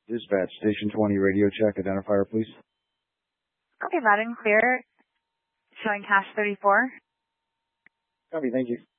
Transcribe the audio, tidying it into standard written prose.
Dispatch, Station 20, radio check, identifier, please. Okay, loud and clear. Showing cash 34. Copy, thank you.